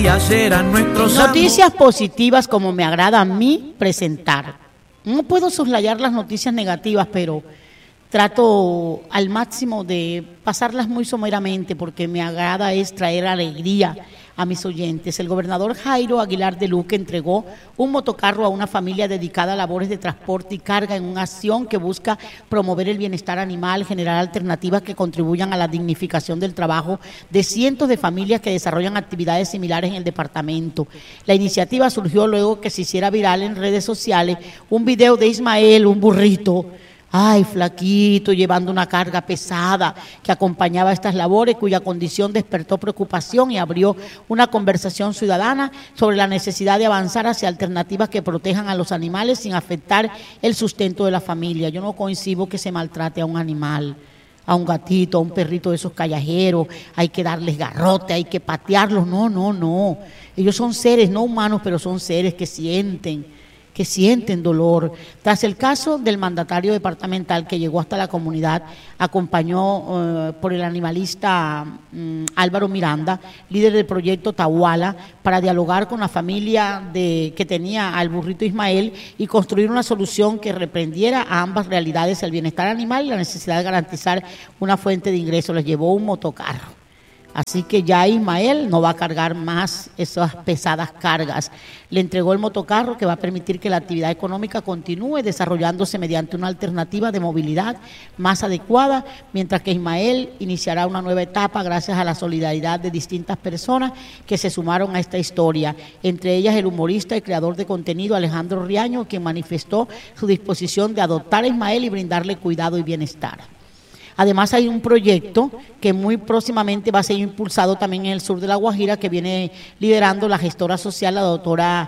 días eran nuestros Noticias positivas como me agrada a mí presentar. No puedo soslayar las noticias negativas, pero trato al máximo de pasarlas muy someramente porque me agrada es traer alegría a mis oyentes. El gobernador Jairo Aguilar de Luque entregó un motocarro a una familia dedicada a labores de transporte y carga en una acción que busca promover el bienestar animal, generar alternativas que contribuyan a la dignificación del trabajo de cientos de familias que desarrollan actividades similares en el departamento. La iniciativa surgió luego que se hiciera viral en redes sociales un video de Ismael, un burrito, ay, flaquito, llevando una carga pesada que acompañaba estas labores, cuya condición despertó preocupación y abrió una conversación ciudadana sobre la necesidad de avanzar hacia alternativas que protejan a los animales sin afectar el sustento de la familia. Yo no coincido que se maltrate a un animal, a un gatito, a un perrito de esos callejeros, hay que darles garrote, hay que patearlos, no. Ellos son seres, no humanos, pero son seres que sienten dolor. Tras el caso del mandatario departamental que llegó hasta la comunidad, acompañó por el animalista Álvaro Miranda, líder del proyecto Tahuala, para dialogar con la familia que tenía al burrito Ismael y construir una solución que reprendiera a ambas realidades, el bienestar animal y la necesidad de garantizar una fuente de ingresos. Les llevó un motocarro. Así que ya Ismael no va a cargar más esas pesadas cargas. Le entregó el motocarro que va a permitir que la actividad económica continúe desarrollándose mediante una alternativa de movilidad más adecuada, mientras que Ismael iniciará una nueva etapa gracias a la solidaridad de distintas personas que se sumaron a esta historia, entre ellas el humorista y creador de contenido Alejandro Riaño, quien manifestó su disposición de adoptar a Ismael y brindarle cuidado y bienestar. Además hay un proyecto que muy próximamente va a ser impulsado también en el sur de La Guajira, que viene liderando la gestora social, la doctora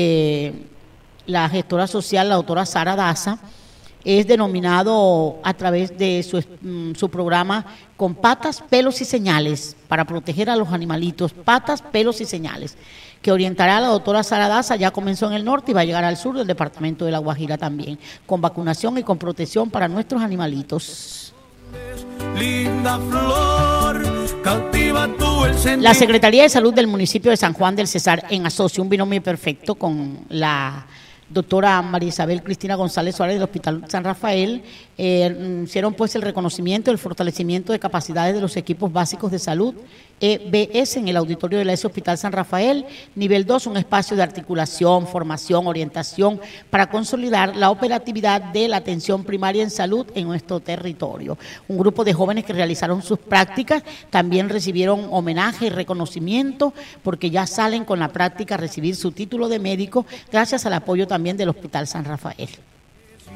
Sara Daza. Es denominado a través de su programa Con Patas, Pelos y Señales, para proteger a los animalitos, patas, pelos y señales, que orientará a la doctora Sara Daza. Ya comenzó en el norte y va a llegar al sur del departamento de La Guajira también, con vacunación y con protección para nuestros animalitos. Linda flor, cautiva tú el sentido. La Secretaría de Salud del municipio de San Juan del Cesar, en asocio, un binomio perfecto con la doctora María Isabel Cristina González Suárez del Hospital San Rafael, hicieron pues el reconocimiento, el fortalecimiento de capacidades de los equipos básicos de salud, EBS, en el auditorio de ese Hospital San Rafael. Nivel 2, un espacio de articulación, formación, orientación para consolidar la operatividad de la atención primaria en salud en nuestro territorio. Un grupo de jóvenes que realizaron sus prácticas también recibieron homenaje y reconocimiento porque ya salen con la práctica a recibir su título de médico gracias al apoyo también del Hospital San Rafael.